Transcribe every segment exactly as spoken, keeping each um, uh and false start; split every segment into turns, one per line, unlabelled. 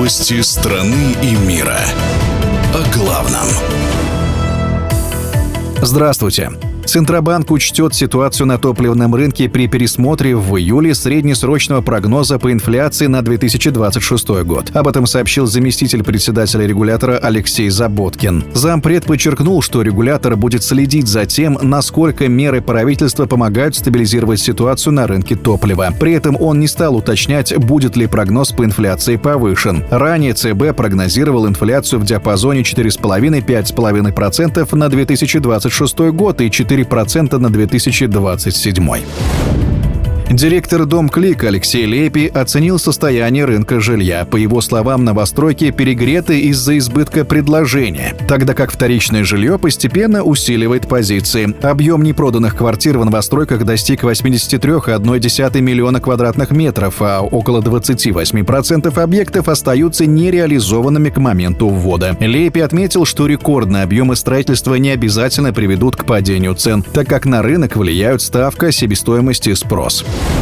Новости страны и мира. О главном.
Здравствуйте. Центробанк учтет ситуацию на топливном рынке при пересмотре в июле среднесрочного прогноза по инфляции на две тысячи двадцать шестой год. Об этом сообщил заместитель председателя регулятора Алексей Заботкин. Зампред подчеркнул, что регулятор будет следить за тем, насколько меры правительства помогают стабилизировать ситуацию на рынке топлива. При этом он не стал уточнять, будет ли прогноз по инфляции повышен. Ранее ЦБ прогнозировал инфляцию в диапазоне четыре и пять - пять и пять процентов на две тысячи двадцать шестой год и четыре процента на две тысячи двадцать седьмой. Директор Домклик Алексей Лепи оценил состояние рынка жилья. По его словам, новостройки перегреты из-за избытка предложения, тогда как вторичное жилье постепенно усиливает позиции. Объем непроданных квартир в новостройках достиг восемьдесят три целых одна десятая миллиона квадратных метров, а около двадцать восемь процентов объектов остаются нереализованными к моменту ввода. Лепи отметил, что рекордные объемы строительства не обязательно приведут к падению цен, так как на рынок влияют ставка, себестоимость и спрос.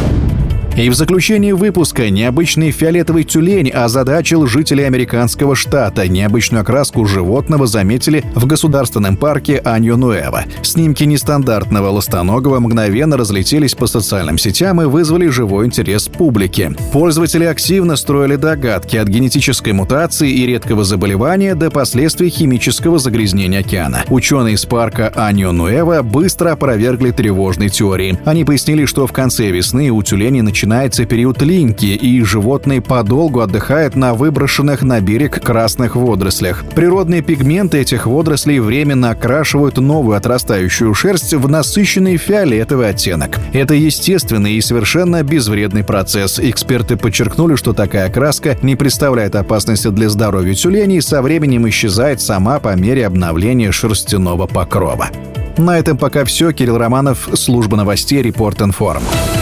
И в заключении выпуска необычный фиолетовый тюлень озадачил жителей американского штата. Необычную окраску животного заметили в государственном парке Аньо-Нуэво. Снимки нестандартного ластоногого мгновенно разлетелись по социальным сетям и вызвали живой интерес публики. Пользователи активно строили догадки от генетической мутации и редкого заболевания до последствий химического загрязнения океана. Ученые из парка Аньо-Нуэво быстро опровергли тревожные теории. Они пояснили, что в конце весны у тюленей начинается Начинается период линьки, и животные подолгу отдыхают на выброшенных на берег красных водорослях. Природные пигменты этих водорослей временно окрашивают новую отрастающую шерсть в насыщенный фиолетовый оттенок. Это естественный и совершенно безвредный процесс. Эксперты подчеркнули, что такая окраска не представляет опасности для здоровья тюленей и со временем исчезает сама по мере обновления шерстяного покрова. На этом пока все. Кирилл Романов, служба новостей, Репорт Информ.